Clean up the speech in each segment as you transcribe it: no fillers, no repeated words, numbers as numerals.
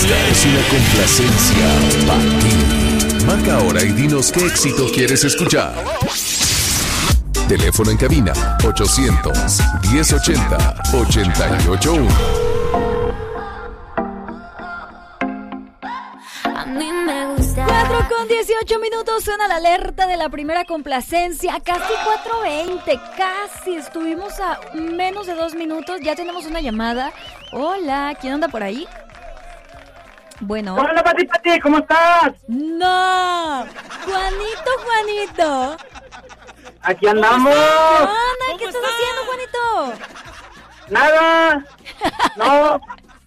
Esta es una complacencia para ti. Marca ahora y dinos qué éxito quieres escuchar. Teléfono en cabina 800-1080-881. A mí me gusta. 4:18 suena la alerta de la primera complacencia. Casi 4:20, casi. Estuvimos a menos de 2 minutos. Ya tenemos una llamada. Hola, ¿quién anda por ahí? Bueno. Hola, Pati, ¿cómo estás? ¡No! Juanito. Aquí andamos. ¿Qué estás haciendo, Juanito? Nada. No.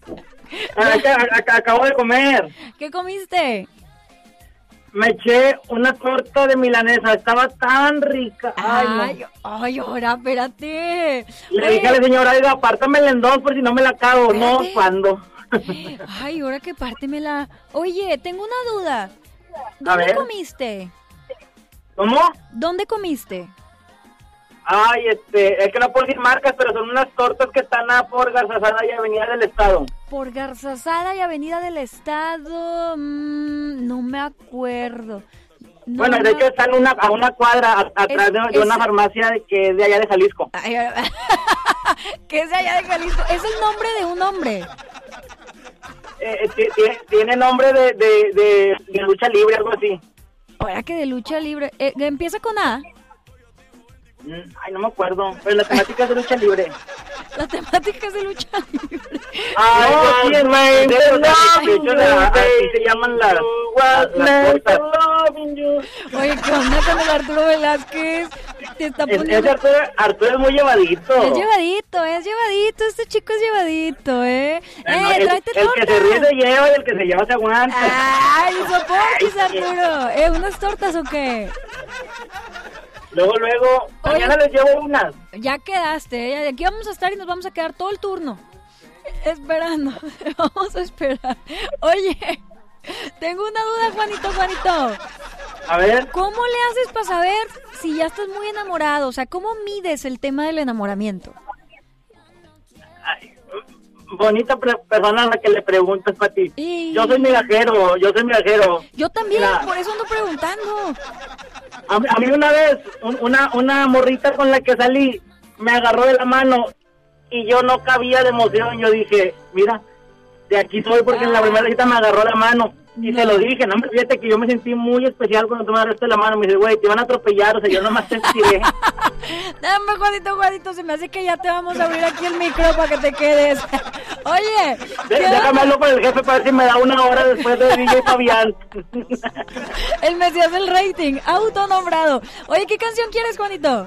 Acabo de comer. ¿Qué comiste? Me eché una torta de milanesa. Estaba tan rica. Ay, ahora, espérate. Le dije a la señora, oiga, apártamela en dos por si no me la cago. No, ¿cuándo? Ay, ahora que pártemela. Oye, tengo una duda. A ¿Dónde ver. comiste? ¿Cómo? ¿Dónde comiste? Ay, es que no puedo decir marcas, pero son unas tortas que están por Garzazada y Avenida del Estado. Por Garzazada y Avenida del Estado. No me acuerdo. No Bueno, de hecho están a una cuadra atrás de una farmacia que es de allá de Jalisco. Ay, ¿qué es de allá de Jalisco? Es el nombre de un hombre. Tiene nombre de lucha libre, algo así. Ahora que de lucha libre. ¿Empieza con A? Ay, no me acuerdo. Pero la temática es de lucha libre. La temática es de lucha libre. Ay, no, sí, de hecho, así se llaman las tortas. Oye, ¿qué onda con el Arturo Velázquez? Te está poniendo... Arturo es muy llevadito. Es llevadito. Este chico es llevadito, tráete torta. El que se ríe se lleva y el que se lleva se aguanta. Ay, soportes, Arturo. ¿Unas tortas o qué? Luego, mañana les llevo unas. Ya quedaste, aquí vamos a estar y nos vamos a quedar todo el turno esperando. Vamos a esperar. Oye, tengo una duda, Juanito. A ver. ¿Cómo le haces para saber si ya estás muy enamorado? O sea, ¿cómo mides el tema del enamoramiento? Ay, bonita persona a la que le preguntas, Pati. Yo soy migajero. Yo también, mira, por eso ando preguntando. A mí una vez, una morrita con la que salí, me agarró de la mano y yo no cabía de emoción. Yo dije, mira, de aquí soy, porque en la primera cita me agarró la mano. Y se lo dije, no, fíjate que yo me sentí muy especial cuando tú me agarraste la mano. Me dice, güey, te iban a atropellar, o sea, yo nomás te estiré. Dame, Juanito, se me hace que ya te vamos a abrir aquí el micro para que te quedes. Oye, déjame hablar con el jefe para ver si me da una hora después de DJ Fabián. El Mesías del rating, autonombrado. Oye, ¿qué canción quieres, Juanito?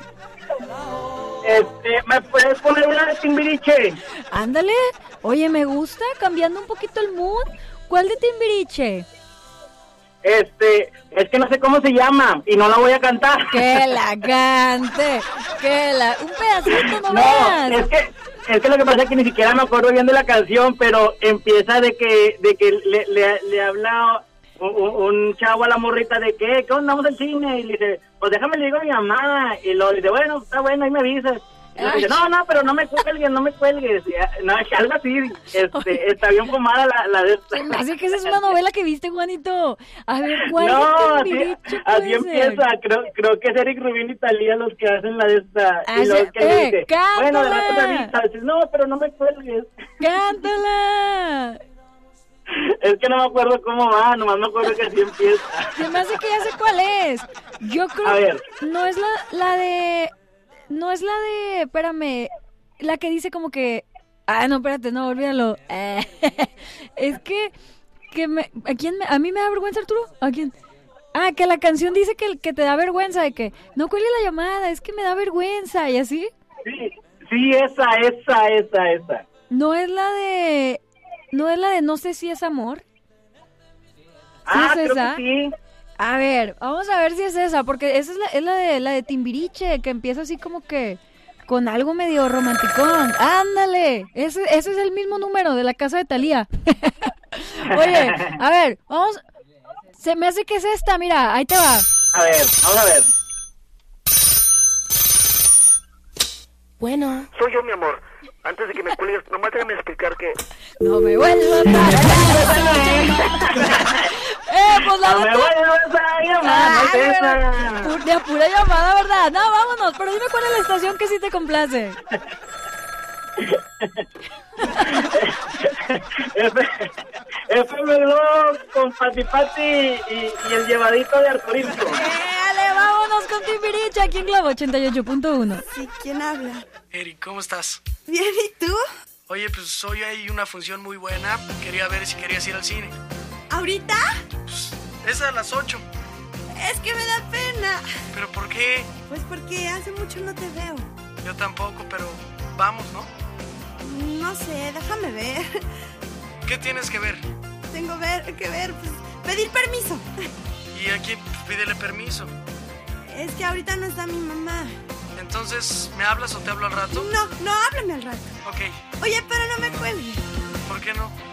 ¿Me puedes poner una de Timbiriche? Ándale. Oye, me gusta, cambiando un poquito el mood. ¿Cuál de Timbiriche? Es que no sé cómo se llama y no la voy a cantar. Que la cante, un pedacito nomás. No, es que lo que pasa es que ni siquiera me acuerdo bien de la canción, pero empieza de que le habla un chavo a la morrita de que, ¿qué onda, vamos al cine? Y le dice, pues déjame le digo a mi mamá. Y lo dice, bueno, está bueno, ahí me avisas. Y le dice, no, pero no me cuelgues. No, algo así, está bien fumada la de esta. Así que esa es una novela que viste, Juanito. A ver, ¿cuál no, es Timbiriche? Así empieza, creo que es Eric Rubin y Talía los que hacen la de esta. Y los que dice, bueno, de rato te avisas. No, pero no me cuelgues. ¡Cántala! Es que no me acuerdo cómo va, nomás me acuerdo que así empieza. Se me hace que ya sé cuál es. Yo creo que no es la de... No es la de... Espérame. La que dice como que... no, espérate, no, olvídalo. Es que ¿a mí me da vergüenza, Arturo? ¿A quién? Que la canción dice que te da vergüenza, de que no cuelgue la llamada, es que me da vergüenza, ¿y así? Sí, esa. No es la de no sé si es amor. ¿Sí es creo esa? que sí. A ver, vamos a ver si es esa, porque esa es la de Timbiriche, que empieza así como que con algo medio romanticón. ¡Ándale! Ese es el mismo número de la casa de Talía. Oye, a ver, vamos. Se me hace que es esta, mira, ahí te va. A ver, vamos a ver. Bueno. Soy yo, mi amor. Antes de que me cuelgues, nomás déjame explicar que... No me vuelvo a parar. De a pura llamada, ¿verdad? No, vámonos, pero dime cuál es la estación que sí te complace. FM Globo con Pati Pati y el llevadito de Arturito. Dale, vámonos con Timbiriche aquí en Globo 88.1. Sí, ¿quién habla? Eric, ¿cómo estás? Bien, ¿y tú? Oye, pues hoy hay una función muy buena. Quería ver si querías ir al cine. ¿Ahorita? Pues es a las 8. Es que me da pena. ¿Pero por qué? Pues porque hace mucho no te veo. Yo tampoco, pero vamos, ¿no? No sé, déjame ver. ¿Qué tienes que ver? Tengo que ver, pues, pedir permiso. ¿Y a quién? Pídele permiso. Es que ahorita no está mi mamá. Entonces, ¿me hablas o te hablo al rato? No, háblame al rato. Ok. Oye, pero no me cuelgues. ¿Por qué no?